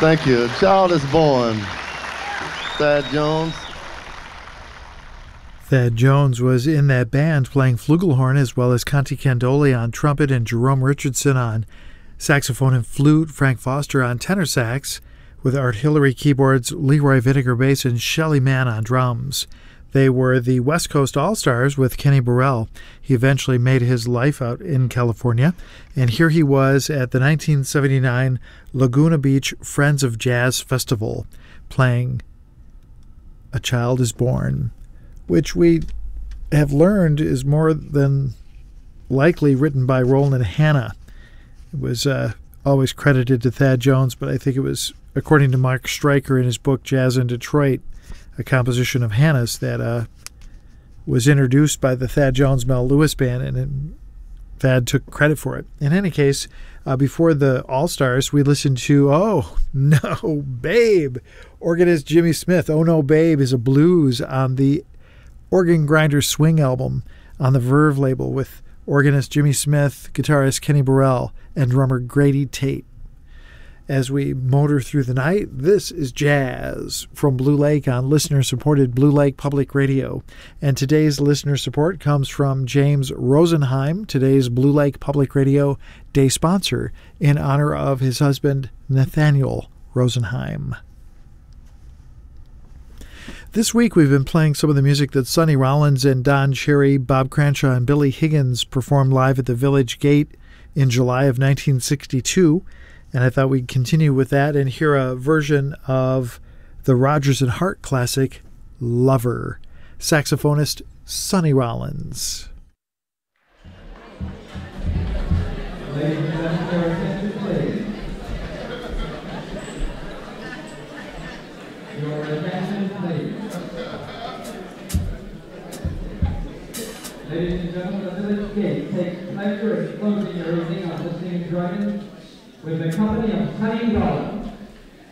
Thank you. Child is born. Thad Jones. Thad Jones was in that band playing flugelhorn, as well as Conte Candoli on trumpet and Jerome Richardson on saxophone and flute, Frank Foster on tenor sax, with Art Hillary keyboards, Leroy Vinegar bass, and Shelly Mann on drums. They were the West Coast All-Stars with Kenny Burrell. He eventually made his life out in California, and here he was at the 1979 Laguna Beach Friends of Jazz Festival playing A Child is Born, which we have learned is more than likely written by Roland Hanna. It was always credited to Thad Jones, but I think it was, according to Mark Stryker in his book Jazz in Detroit, a composition of Hanna's that was introduced by the Thad Jones Mel Lewis Band, and Thad took credit for it. In any case, before the All-Stars, we listened to Oh No Babe, organist Jimmy Smith. Oh No Babe is a blues on the Organ Grinder Swing album on the Verve label with organist Jimmy Smith, guitarist Kenny Burrell, and drummer Grady Tate. As we motor through the night, this is jazz from Blue Lake on listener-supported Blue Lake Public Radio. And today's listener support comes from James Rosenheim, today's Blue Lake Public Radio Day sponsor, in honor of his husband, Nathaniel Rosenheim. This week we've been playing some of the music that Sonny Rollins and Don Cherry, Bob Cranshaw, and Billy Higgins performed live at the Village Gate in July of 1962. And I thought we'd continue with that and hear a version of the Rodgers and Hart classic, Lover. Saxophonist Sonny Rollins. Ladies and gentlemen, your attention, please. Your attention, please. Ladies and gentlemen, the Village Gate takes pleasure in closing your evening on listening and joining with the company of Sonny Rollins.